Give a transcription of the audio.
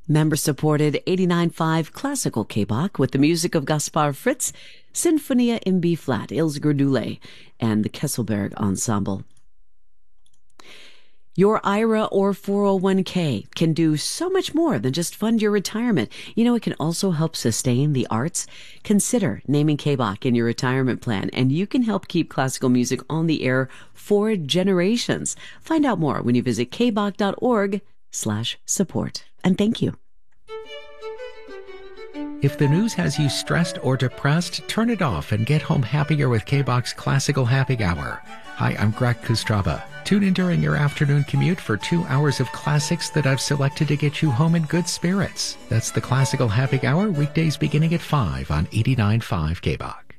Member-supported 89.5 classical K-Bach with the music of Gaspar Fritz, Sinfonia in B-flat, Ilsger Dulé, and the Kesselberg Ensemble. Your IRA or 401k can do so much more than just fund your retirement. You know, it can also help sustain the arts. Consider naming K-Bach in your retirement plan, and you can help keep classical music on the air for generations. Find out more when you visit kbach.org/support. And thank you. If the news has you stressed or depressed, turn it off and get home happier with K-Bach's Classical Happy Hour. Hi, I'm Greg Kostrava. Tune in during your afternoon commute for 2 hours of classics that I've selected to get you home in good spirits. That's the Classical Happy Hour, weekdays beginning at 5 on 89.5 K-Bach.